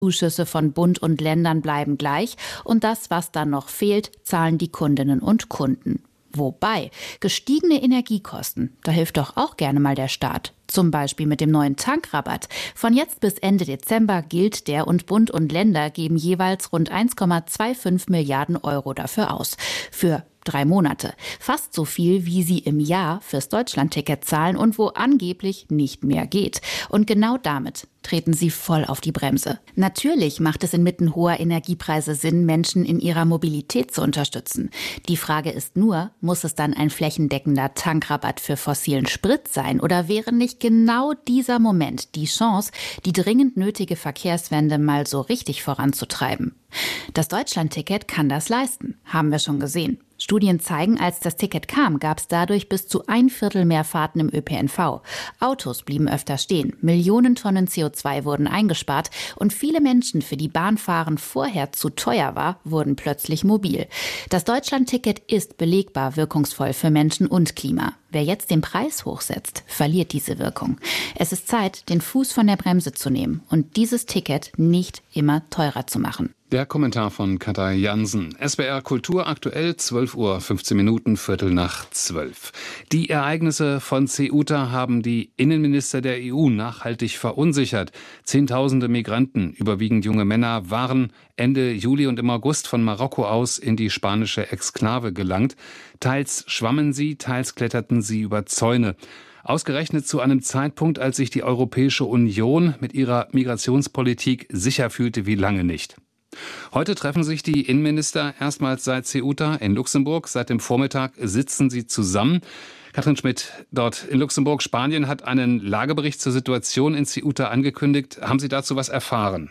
Zuschüsse von Bund und Ländern bleiben gleich und das, was dann noch fehlt, zahlen die Kundinnen und Kunden. Wobei, gestiegene Energiekosten, da hilft doch auch gerne mal der Staat. Zum Beispiel mit dem neuen Tankrabatt. Von jetzt bis Ende Dezember gilt der und Bund und Länder geben jeweils rund 1,25 Milliarden Euro dafür aus. Für 3 Monate. Fast so viel, wie sie im Jahr fürs Deutschlandticket zahlen und wo angeblich nicht mehr geht. Und genau damit treten sie voll auf die Bremse. Natürlich macht es inmitten hoher Energiepreise Sinn, Menschen in ihrer Mobilität zu unterstützen. Die Frage ist nur, muss es dann ein flächendeckender Tankrabatt für fossilen Sprit sein oder wäre nicht genau dieser Moment die Chance, die dringend nötige Verkehrswende mal so richtig voranzutreiben? Das Deutschlandticket kann das leisten, haben wir schon gesehen. Studien zeigen, als das Ticket kam, gab es dadurch bis zu 1/4 mehr Fahrten im ÖPNV. Autos blieben öfter stehen, Millionen Tonnen CO2 wurden eingespart und viele Menschen, für die Bahnfahren vorher zu teuer war, wurden plötzlich mobil. Das Deutschlandticket ist belegbar wirkungsvoll für Menschen und Klima. Wer jetzt den Preis hochsetzt, verliert diese Wirkung. Es ist Zeit, den Fuß von der Bremse zu nehmen und dieses Ticket nicht immer teurer zu machen. Der Kommentar von Katja Jansen. SWR Kultur aktuell, 12:15 Uhr, 11:45. Die Ereignisse von Ceuta haben die Innenminister der EU nachhaltig verunsichert. Zehntausende Migranten, überwiegend junge Männer, waren Ende Juli und im August von Marokko aus in die spanische Exklave gelangt. Teils schwammen sie, teils kletterten sie über Zäune. Ausgerechnet zu einem Zeitpunkt, als sich die Europäische Union mit ihrer Migrationspolitik sicher fühlte wie lange nicht. Heute treffen sich die Innenminister erstmals seit Ceuta in Luxemburg. Seit dem Vormittag sitzen sie zusammen. Katrin Schmidt, dort in Luxemburg. Spanien hat einen Lagebericht zur Situation in Ceuta angekündigt. Haben Sie dazu was erfahren?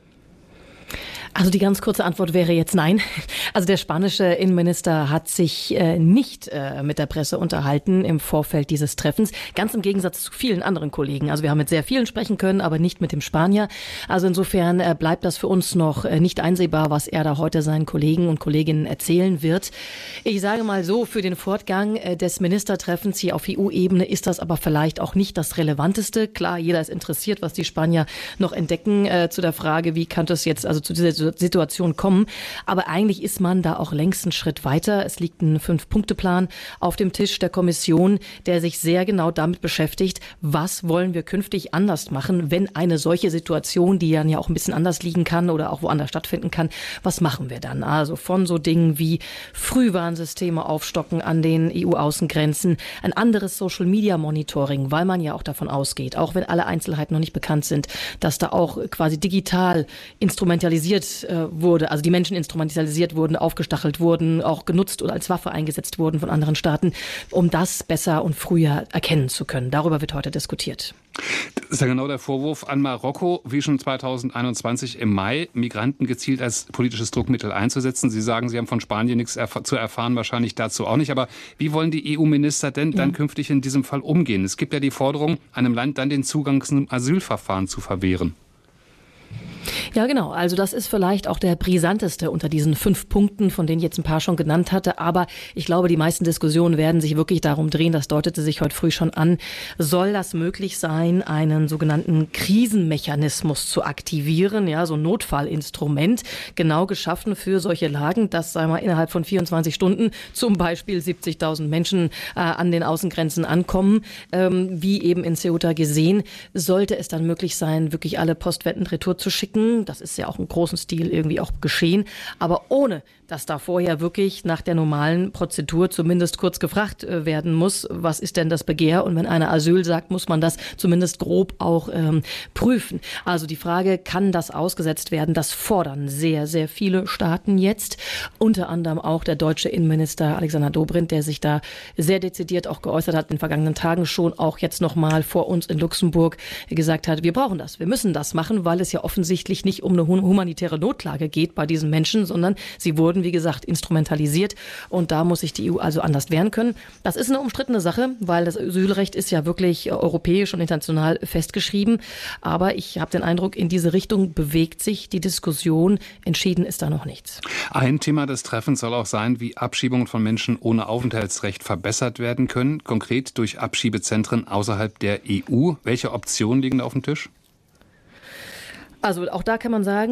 Also die ganz kurze Antwort wäre jetzt nein. Also der spanische Innenminister hat sich nicht mit der Presse unterhalten im Vorfeld dieses Treffens. Ganz im Gegensatz zu vielen anderen Kollegen. Also wir haben mit sehr vielen sprechen können, aber nicht mit dem Spanier. Also insofern bleibt das für uns noch nicht einsehbar, was er da heute seinen Kollegen und Kolleginnen erzählen wird. Ich sage mal so, für den Fortgang des Ministertreffens hier auf EU-Ebene ist das aber vielleicht auch nicht das Relevanteste. Klar, jeder ist interessiert, was die Spanier noch entdecken zu der Frage, wie kann das jetzt also zu dieser Situation kommen. Aber eigentlich ist man da auch längst einen Schritt weiter. Es liegt ein 5-Punkte-Plan auf dem Tisch der Kommission, der sich sehr genau damit beschäftigt, was wollen wir künftig anders machen, wenn eine solche Situation, die dann ja auch ein bisschen anders liegen kann oder auch woanders stattfinden kann, was machen wir dann? Also von so Dingen wie Frühwarnsysteme aufstocken an den EU-Außengrenzen, ein anderes Social-Media-Monitoring, weil man ja auch davon ausgeht, auch wenn alle Einzelheiten noch nicht bekannt sind, dass da auch quasi digital instrumentalisiert wurde, also die Menschen instrumentalisiert wurden, aufgestachelt wurden, auch genutzt oder als Waffe eingesetzt wurden von anderen Staaten, um das besser und früher erkennen zu können. Darüber wird heute diskutiert. Das ist ja genau der Vorwurf an Marokko, wie schon 2021 im Mai, Migranten gezielt als politisches Druckmittel einzusetzen. Sie sagen, Sie haben von Spanien nichts zu erfahren, wahrscheinlich dazu auch nicht. Aber wie wollen die EU-Minister denn dann künftig in diesem Fall umgehen? Es gibt ja die Forderung, einem Land dann den Zugang zum Asylverfahren zu verwehren. Ja, genau. Also das ist vielleicht auch der brisanteste unter diesen 5 Punkten, von denen ich jetzt ein paar schon genannt hatte. Aber ich glaube, die meisten Diskussionen werden sich wirklich darum drehen, das deutete sich heute früh schon an, soll das möglich sein, einen sogenannten Krisenmechanismus zu aktivieren, ja, so ein Notfallinstrument, genau geschaffen für solche Lagen, dass, sagen wir, innerhalb von 24 Stunden zum Beispiel 70.000 Menschen an den Außengrenzen ankommen, wie eben in Ceuta gesehen, sollte es dann möglich sein, wirklich alle Postwenden retour zu schicken. Das ist ja auch im großen Stil irgendwie auch geschehen, aber ohne, dass da vorher wirklich nach der normalen Prozedur zumindest kurz gefragt werden muss, was ist denn das Begehr? Und wenn einer Asyl sagt, muss man das zumindest grob auch prüfen. Also die Frage, kann das ausgesetzt werden? Das fordern sehr, sehr viele Staaten jetzt. Unter anderem auch der deutsche Innenminister Alexander Dobrindt, der sich da sehr dezidiert auch geäußert hat in den vergangenen Tagen schon, auch jetzt nochmal vor uns in Luxemburg gesagt hat, wir brauchen das, wir müssen das machen, weil es ja offensichtlich nicht um eine humanitäre Notlage geht bei diesen Menschen, sondern sie wurden, wie gesagt, instrumentalisiert und da muss sich die EU also anders wehren können. Das ist eine umstrittene Sache, weil das Asylrecht ist ja wirklich europäisch und international festgeschrieben, aber ich habe den Eindruck, in diese Richtung bewegt sich die Diskussion. Entschieden ist da noch nichts. Ein Thema des Treffens soll auch sein, wie Abschiebungen von Menschen ohne Aufenthaltsrecht verbessert werden können, konkret durch Abschiebezentren außerhalb der EU. Welche Optionen liegen da auf dem Tisch? Also auch da kann man sagen,